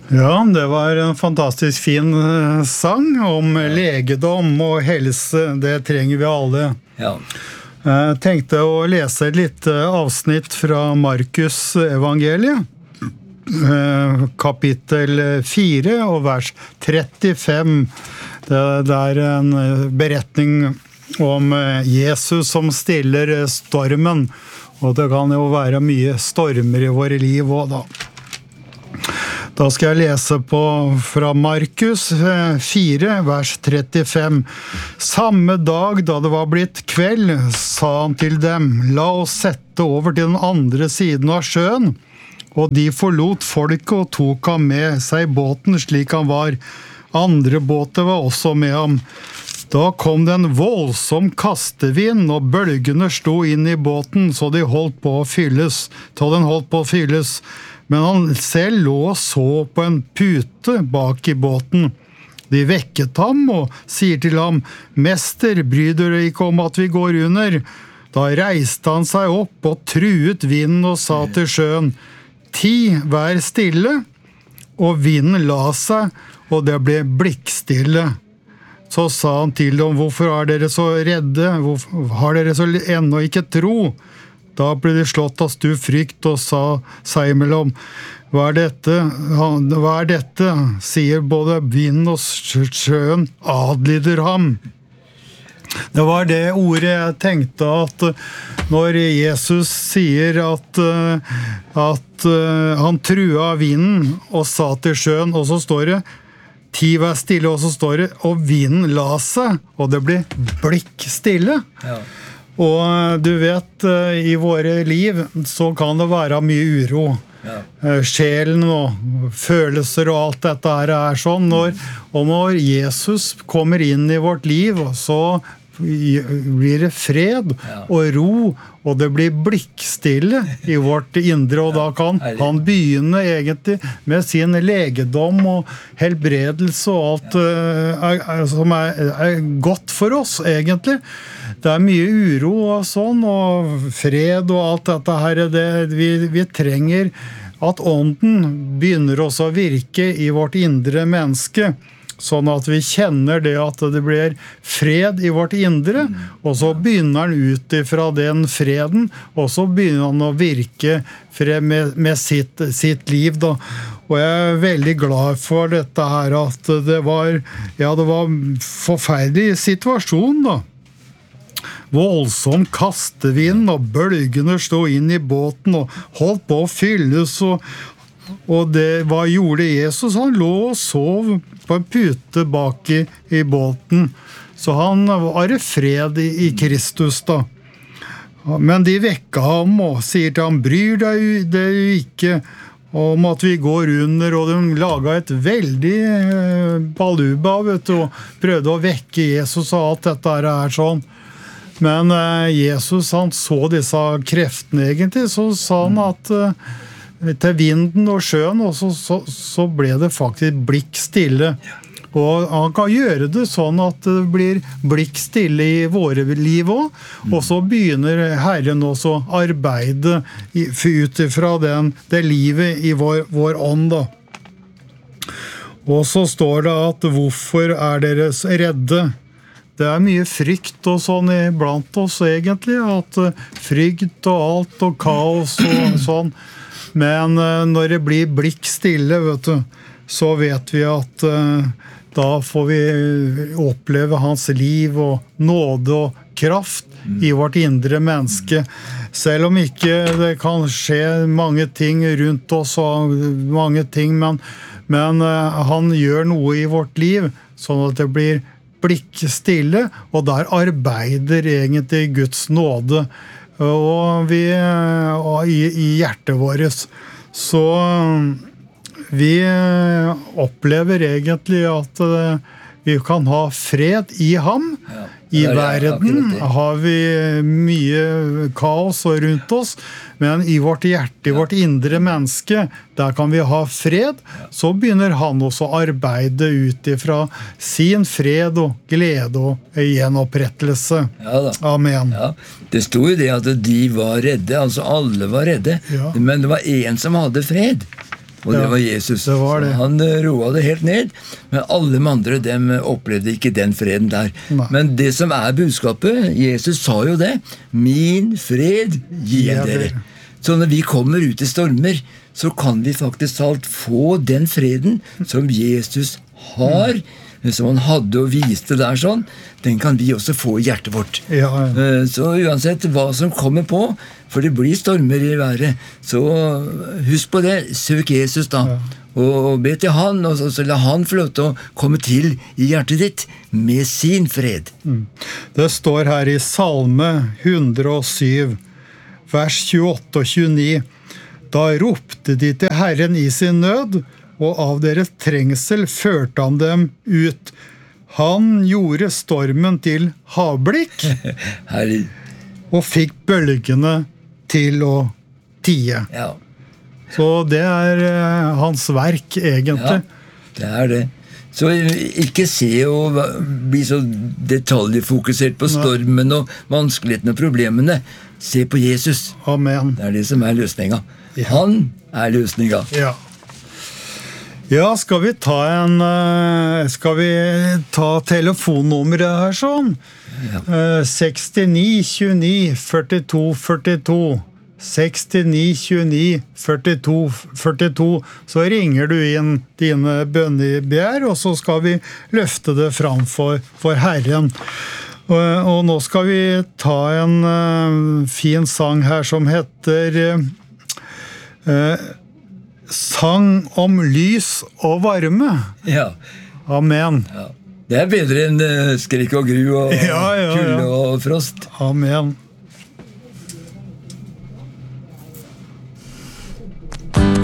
Ja, det var en fantastisk fin sang om legedom og helse. Det trenger vi alle. Ja. Jeg tenkte å lese et litt avsnitt fra Markus evangeliet, kapittel 4 og vers 35. Det er en beretning om Jesus som stiller stormen, og det kan jo være mye stormer i våre liv også da. Da skal jeg lese fra Markus 4, vers 35. Samme dag da det var blitt kveld, sa han til dem, la oss sette over til den andre siden av sjøen. Og de forlot folket og tok ham med seg i båten slik han var. Andre båter var også med ham. Da kom det en voldsom kastevind, og bølgene sto inn i båten, så den holdt på å fylles. Men han selv lå og så på en pute bak i båten. De vekket ham og sier til ham, «Mester, bryr du deg ikke om at vi går under?» Da reiste han seg opp og truet vinden og sa til sjøen, «Ti, vær stille!» Og vinden la seg, og det ble blikkstille. Så sa han til dem, «Hvorfor er dere så redde? Hvorfor har dere så ennå ikke tro?» Da ble de slått av stor frykt og sa seg imellom, «Hva er dette?» Sier både vinden og sjøen, adlyder ham. Det var det ordet jeg tenkte at når Jesus sier at han trua vinden og sa til sjøen, og så står det, «Ti vær stille», og så står det, og vinden la seg, og det ble blikk stille. Ja. Og du vet, i våre liv så kan det være mye uro. Ja. Sjelen og følelser og alt dette her er sånn. Når Jesus kommer inn i vårt liv, så blir det fred og ro, og det blir blikkstille i vårt indre, og da kan han begynne egentlig med sin legedom og helbredelse og alt som er godt for oss egentlig. Det er mye uro og sånn, og fred og alt dette her. Vi trenger at ånden begynner også å virke i vårt indre menneske, sånn at vi kjenner det at det blir fred i vårt indre, og så begynner han ut ifra den freden, og så begynner han å virke med sitt liv da. Og jeg er veldig glad for dette her, at det var forferdelig situasjon da. Voldsom kastevind, og bølgene stod inn i båten og holdt på å fylles, og hva gjorde Jesus? Han lå og sov på en pute bak i båten, så han var i fred i Kristus da. Men de vekket ham og sier til ham, bryr deg ikke om at vi går under, og de laget et veldig baluba, vet du, og prøvde å vekke Jesus og alt dette er sånn. Men Jesus, han så disse kreftene egentlig, så sa han at til vinden og sjøen, og så ble det faktisk blikk stille. Og han kan gjøre det sånn at det blir blikk stille i våre liv også, og så begynner Herren også å arbeide ut fra det livet i vår ånd da. Og så står det at hvorfor er dere redde? Det er mye frykt og sånn blant oss egentlig, at frykt og alt og kaos og sånn. Men når det blir blikk stille, vet du, så vet vi at da får vi oppleve hans liv og nåde og kraft i vårt indre menneske. Selv om ikke det kan skje mange ting rundt oss og mange ting, men han gjør noe i vårt liv, sånn at det blir blikk stille, og der arbeider egentlig Guds nåde og i hjertet vårt. Så vi opplever egentlig at vi kan ha fred i ham. I verden har vi mye kaos rundt oss, men i vårt hjerte, i vårt indre menneske, der kan vi ha fred. Så begynner han også å arbeide ut ifra sin fred og glede og gjenopprettelse. Ja da. Amen. Ja. Det stod jo det at de var redde, altså alle var redde, men det var en som hadde fred. og det var Jesus. det var det. Så han roa det helt ned, men alle de andre dem opplevde ikke den freden der. Nei. Men det som budskapet, Jesus sa jo det, min fred gir jeg dere. Så når vi kommer ut i stormer, så kan vi faktisk alt få den freden som Jesus har, som han hadde og viste der sånn, den kan vi også få i hjertet vårt. Ja. Så uansett hva som kommer på, for det blir stormer i været, så husk på det, søk Jesus da, og be til han, og så la han få lov til å komme til i hjertet ditt med sin fred. Det står her i Salme 107, vers 28 og 29. Da ropte de til Herren i sin nød, og av deres trengsel førte han dem ut. Han gjorde stormen til havblikk, Herlig. og fikk bølgene til å tie. Ja. Så det hans verk, egentlig. Ja, det det. Så ikke se og bli så detaljfokusert på stormen og vanskelighetene og problemene. Se på Jesus. Amen. Det det som løsninga. Ja. Han løsninga. Ja. Ja, skal vi ta telefonnummeret her sånn? Ja. 69 29 42 42. 69 29 42 42. Så ringer du inn dine bønnebegjær, og så skal vi løfte det fram for Herren. Og nå skal vi ta en fin sang her som heter Sang om lys og varme. Ja. Amen. Ja. Det bedre enn skrekk og gru og Ja. kulde og frost. Amen.